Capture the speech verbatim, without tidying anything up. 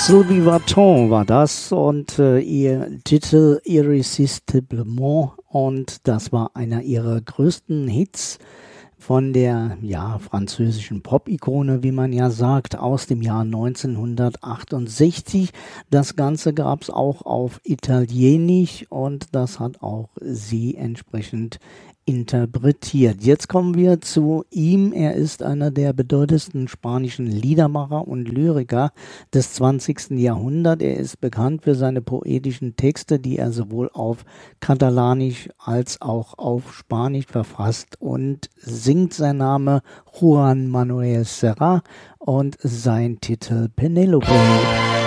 Sylvie Vartan war das und äh, ihr Titel Irrésistiblement, und das war einer ihrer größten Hits von der ja französischen Pop-Ikone, wie man ja sagt, aus dem Jahr neunzehnhundertachtundsechzig. Das Ganze gab es auch auf Italienisch und das hat auch sie entsprechend interpretiert. Jetzt kommen wir zu ihm. Er ist einer der bedeutendsten spanischen Liedermacher und Lyriker des zwanzigsten Jahrhunderts. Er ist bekannt für seine poetischen Texte, die er sowohl auf Katalanisch als auch auf Spanisch verfasst und singt. Sein Name Juan Manuel Serrat und sein Titel Penélope.